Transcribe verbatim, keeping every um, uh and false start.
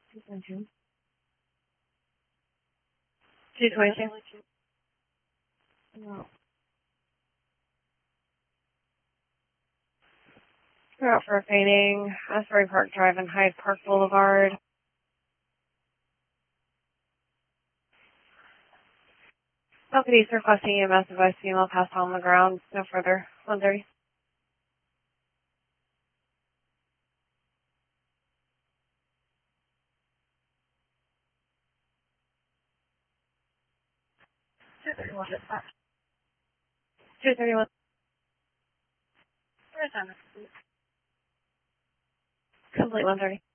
two twenty-two. No. We're out for a painting. Asbury Park Drive and Hyde Park Boulevard. Companies requesting E M S advice female passed on the ground. No further. one thirty. two thirty-one. two thirty-one. Complete one thirty.